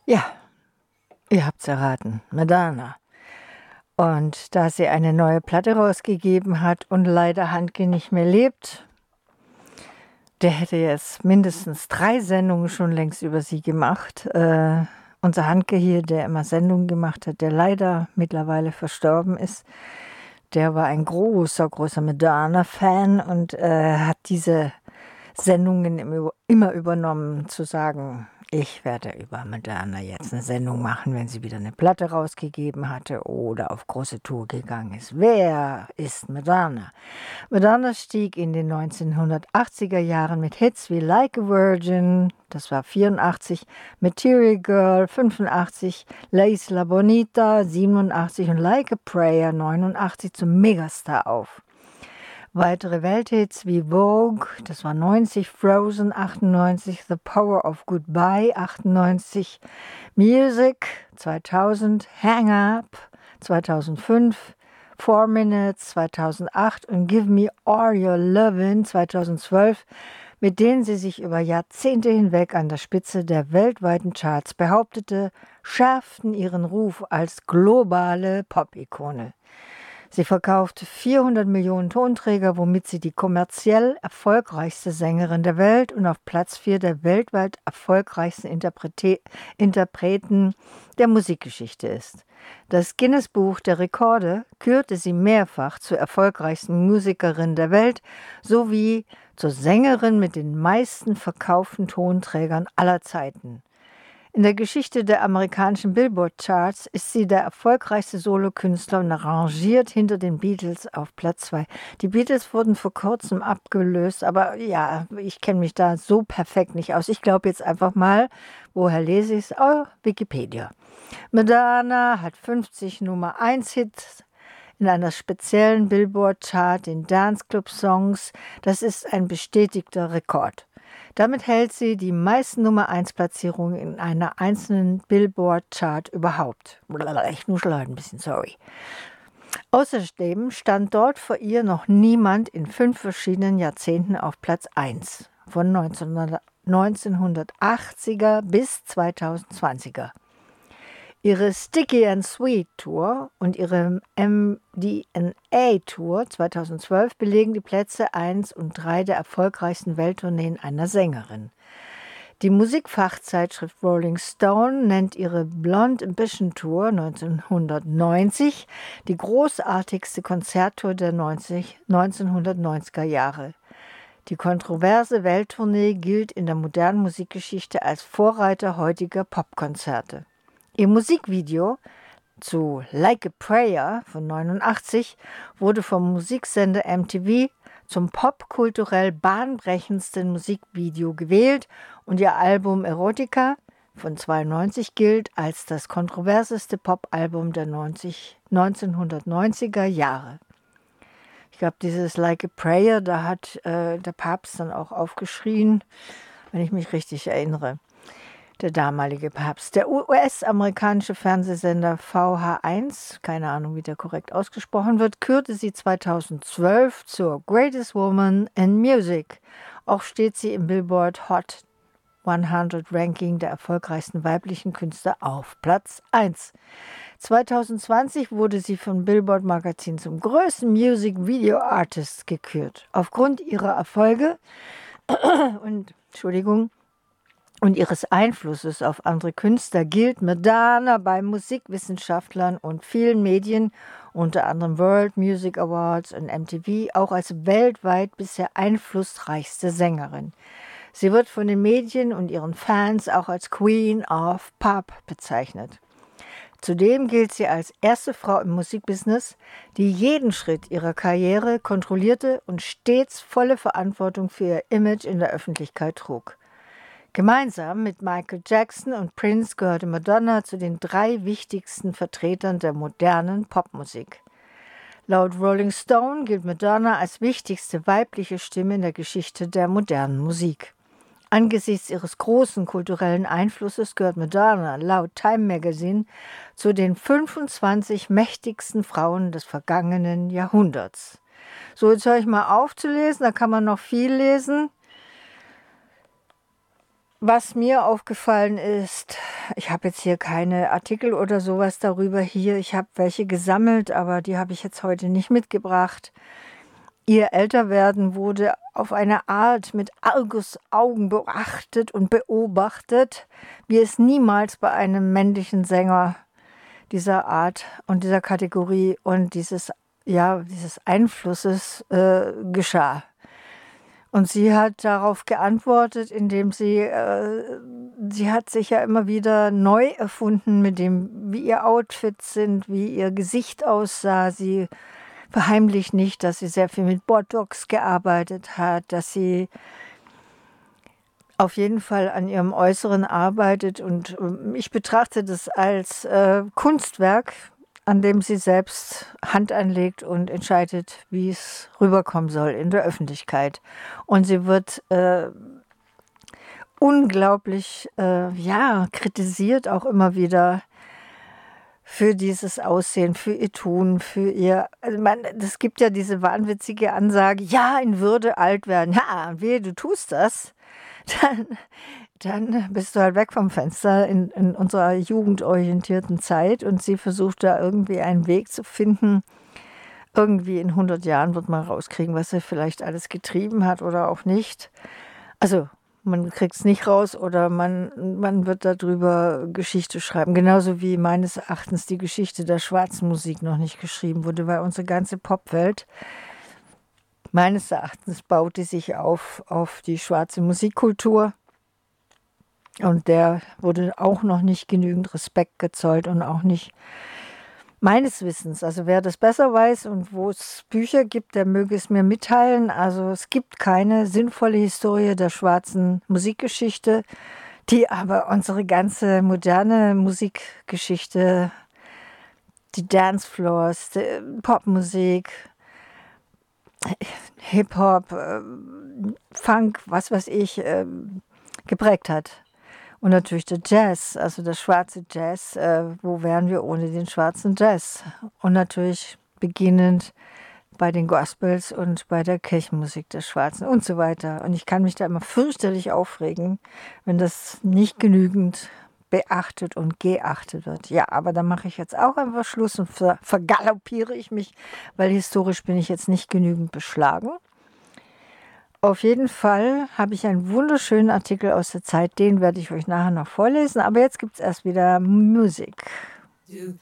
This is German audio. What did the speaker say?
Ja, ihr habt's erraten, Madonna. Und da sie eine neue Platte rausgegeben hat und leider Handke nicht mehr lebt, der hätte jetzt mindestens 3 Sendungen schon längst über sie gemacht. Unser Handke hier, der immer Sendungen gemacht hat, der leider mittlerweile verstorben ist, der war ein großer Madonna-Fan und hat diese Sendungen immer übernommen, zu sagen, ich werde über Madonna jetzt eine Sendung machen, wenn sie wieder eine Platte rausgegeben hatte oder auf große Tour gegangen ist. Wer ist Madonna? Madonna stieg in den 1980er Jahren mit Hits wie Like a Virgin, das war 84, Material Girl 85, La Isla Bonita 87 und Like a Prayer 89 zum Megastar auf. Weitere Welthits wie Vogue, das war 90, Frozen 98, The Power of Goodbye 98, Music 2000, Hang Up 2005, 4 Minutes 2008 und Give Me All Your Lovin' 2012, mit denen sie sich über Jahrzehnte hinweg an der Spitze der weltweiten Charts behauptete, schärften ihren Ruf als globale Pop-Ikone. Sie verkaufte 400 Millionen Tonträger, womit sie die kommerziell erfolgreichste Sängerin der Welt und auf Platz 4 der weltweit erfolgreichsten Interpreten der Musikgeschichte ist. Das Guinness-Buch der Rekorde kürte sie mehrfach zur erfolgreichsten Musikerin der Welt sowie zur Sängerin mit den meisten verkauften Tonträgern aller Zeiten. In der Geschichte der amerikanischen Billboard-Charts ist sie der erfolgreichste Solokünstler und rangiert hinter den Beatles auf Platz 2. Die Beatles wurden vor kurzem abgelöst, aber ja, ich kenne mich da so perfekt nicht aus. Ich glaube jetzt einfach mal, woher lese ich es? Oh, Wikipedia. Madonna hat 50 Nummer-1-Hits in einer speziellen Billboard-Chart, den Dance Club Songs. Das ist ein bestätigter Rekord. Damit hält sie die meisten Nummer-1-Platzierungen in einer einzelnen Billboard-Chart überhaupt. Ich nuschel heute ein bisschen, sorry. Außerdem stand dort vor ihr noch niemand in 5 verschiedenen Jahrzehnten auf Platz 1, von 1980er bis 2020er. Ihre Sticky and Sweet Tour und ihre MDNA Tour 2012 belegen die Plätze 1 und 3 der erfolgreichsten Welttourneen einer Sängerin. Die Musikfachzeitschrift Rolling Stone nennt ihre Blonde Ambition Tour 1990 die großartigste Konzerttour der 1990er Jahre. Die kontroverse Welttournee gilt in der modernen Musikgeschichte als Vorreiter heutiger Popkonzerte. Ihr Musikvideo zu Like a Prayer von 89 wurde vom Musiksender MTV zum popkulturell bahnbrechendsten Musikvideo gewählt und ihr Album Erotica von 92 gilt als das kontroverseste Popalbum der 1990er Jahre. Ich glaube, dieses Like a Prayer, da hat der Papst dann auch aufgeschrien, wenn ich mich richtig erinnere. Der damalige Papst. Der US-amerikanische Fernsehsender VH1, keine Ahnung, wie der korrekt ausgesprochen wird, kürte sie 2012 zur Greatest Woman in Music. Auch steht sie im Billboard Hot 100 Ranking der erfolgreichsten weiblichen Künstler auf Platz 1. 2020 wurde sie von Billboard Magazin zum größten Music Video Artist gekürt. Aufgrund ihrer Erfolge und ihres Einflusses auf andere Künstler gilt Madonna bei Musikwissenschaftlern und vielen Medien, unter anderem World Music Awards und MTV, auch als weltweit bisher einflussreichste Sängerin. Sie wird von den Medien und ihren Fans auch als Queen of Pop bezeichnet. Zudem gilt sie als erste Frau im Musikbusiness, die jeden Schritt ihrer Karriere kontrollierte und stets volle Verantwortung für ihr Image in der Öffentlichkeit trug. Gemeinsam mit Michael Jackson und Prince gehörte Madonna zu den 3 wichtigsten Vertretern der modernen Popmusik. Laut Rolling Stone gilt Madonna als wichtigste weibliche Stimme in der Geschichte der modernen Musik. Angesichts ihres großen kulturellen Einflusses gehört Madonna laut Time Magazine zu den 25 mächtigsten Frauen des vergangenen Jahrhunderts. So, jetzt höre ich mal auf zu lesen, da kann man noch viel lesen. Was mir aufgefallen ist, ich habe jetzt hier keine Artikel oder sowas darüber hier. Ich habe welche gesammelt, aber die habe ich jetzt heute nicht mitgebracht. Ihr Älterwerden wurde auf eine Art mit Argusaugen beachtet und beobachtet, wie es niemals bei einem männlichen Sänger dieser Art und dieser Kategorie und dieses Einflusses geschah. Und sie hat darauf geantwortet, indem sie hat sich ja immer wieder neu erfunden mit dem, wie ihr Outfits sind, wie ihr Gesicht aussah. Sie verheimlicht nicht, dass sie sehr viel mit Botox gearbeitet hat, dass sie auf jeden Fall an ihrem Äußeren arbeitet. Und ich betrachte das als Kunstwerk, an dem sie selbst Hand anlegt und entscheidet, wie es rüberkommen soll in der Öffentlichkeit. Und sie wird unglaublich kritisiert auch immer wieder für dieses Aussehen, für ihr Tun, für ihr. Also es gibt ja diese wahnwitzige Ansage, ja, in Würde alt werden. Ja, wehe, du tust das, dann bist du halt weg vom Fenster in unserer jugendorientierten Zeit. Und sie versucht da irgendwie einen Weg zu finden. Irgendwie in 100 Jahren wird man rauskriegen, was sie vielleicht alles getrieben hat oder auch nicht. Also man kriegt es nicht raus oder man wird darüber Geschichte schreiben. Genauso wie meines Erachtens die Geschichte der schwarzen Musik noch nicht geschrieben wurde, weil unsere ganze Popwelt meines Erachtens baut die sich auf die schwarze Musikkultur. Und der wurde auch noch nicht genügend Respekt gezollt und auch nicht meines Wissens. Also wer das besser weiß und wo es Bücher gibt, der möge es mir mitteilen. Also es gibt keine sinnvolle Historie der schwarzen Musikgeschichte, die aber unsere ganze moderne Musikgeschichte, die Dancefloors, die Popmusik, Hip-Hop, Funk, was weiß ich, geprägt hat. Und natürlich der Jazz, also der schwarze Jazz. Wo wären wir ohne den schwarzen Jazz? Und natürlich beginnend bei den Gospels und bei der Kirchenmusik der Schwarzen und so weiter. Und ich kann mich da immer fürchterlich aufregen, wenn das nicht beachtet und geachtet wird. Ja, aber da mache ich jetzt auch einfach Schluss und vergaloppiere ich mich, weil historisch bin ich jetzt nicht genügend beschlagen. Auf jeden Fall habe ich einen wunderschönen Artikel aus der Zeit, den werde ich euch nachher noch vorlesen. Aber jetzt gibt es erst wieder Musik. Do